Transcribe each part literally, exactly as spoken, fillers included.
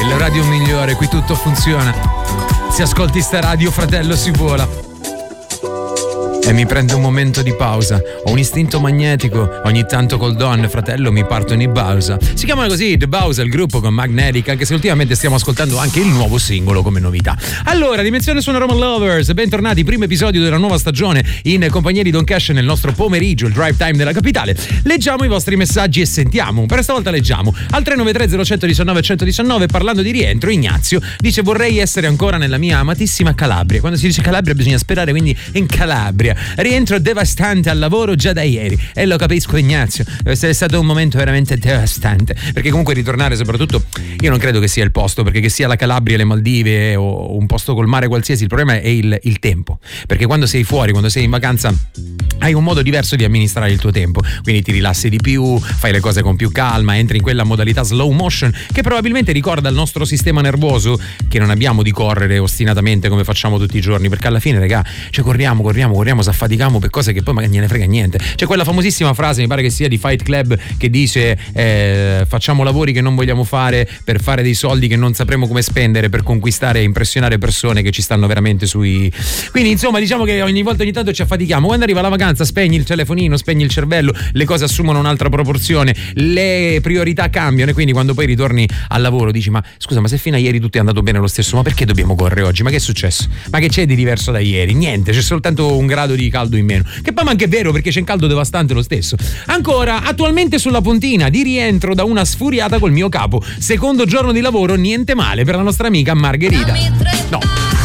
la radio migliore, qui tutto funziona. Se ascolti sta radio, fratello, si vola. E mi prendo un momento di pausa. Ho un istinto magnetico. Ogni tanto col Don, fratello, mi parto in Bausa. Si chiama così The Bausa, il gruppo con Magnetic, anche se ultimamente stiamo ascoltando anche il nuovo singolo come novità. Allora, Dimensione Suona Roma Lovers, bentornati, primo episodio della nuova stagione in compagnia di Don Cash nel nostro pomeriggio, il drive time della capitale. Leggiamo i vostri messaggi e sentiamo. Per stavolta leggiamo al tre nove tre zero uno uno nove uno uno nove. Parlando di rientro, Ignazio dice: vorrei essere ancora nella mia amatissima Calabria. Quando si dice Calabria bisogna sperare, quindi in Calabria. Rientro devastante al lavoro già da ieri, e lo capisco, Ignazio, deve essere stato un momento veramente devastante, perché comunque ritornare, soprattutto io non credo che sia il posto, perché che sia la Calabria, le Maldive o un posto col mare qualsiasi, il problema è il, il tempo, perché quando sei fuori, quando sei in vacanza, hai un modo diverso di amministrare il tuo tempo, quindi ti rilassi di più, fai le cose con più calma, entri in quella modalità slow motion che probabilmente ricorda il nostro sistema nervoso, che non abbiamo di correre ostinatamente come facciamo tutti i giorni, perché alla fine, raga, cioè corriamo, corriamo, corriamo, si affatichiamo per cose che poi magari ne frega niente. C'è quella famosissima frase, mi pare che sia di Fight Club, che dice eh, facciamo lavori che non vogliamo fare per fare dei soldi che non sapremo come spendere, per conquistare e impressionare persone che ci stanno veramente sui... Quindi insomma, diciamo che ogni volta ogni tanto ci affatichiamo. Quando arriva la vacanza spegni il telefonino, spegni il cervello, le cose assumono un'altra proporzione, le priorità cambiano, e quindi quando poi ritorni al lavoro dici: ma scusa, ma se fino a ieri tutto è andato bene lo stesso, ma perché dobbiamo correre oggi? Ma che è successo? Ma che c'è di diverso da ieri? Niente, c'è soltanto un grado di caldo in meno, che poi ma anche è vero, perché c'è un caldo devastante lo stesso. Ancora, attualmente sulla puntina di rientro da una sfuriata col mio capo, secondo giorno di lavoro, niente male per la nostra amica Margherita. No,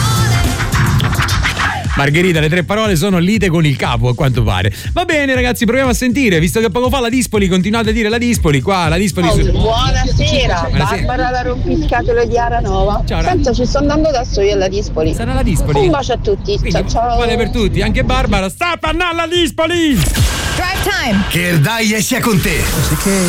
Margherita, le tre parole sono lite con il capo, a quanto pare. Va bene, ragazzi, proviamo a sentire, visto che poco fa la Dispoli, continuate a dire la Dispoli, qua la Dispoli. Oh, su... Buonasera, Barbara da Rompiscatole di Aranova. Ciao, Senta, ci sto andando adesso io alla Dispoli. Sarà la Dispoli. Un bacio a tutti. Quindi, ciao ciao. Vale per tutti, anche Barbara sta a alla Dispoli. Drive time. Che il dai sia con te. Che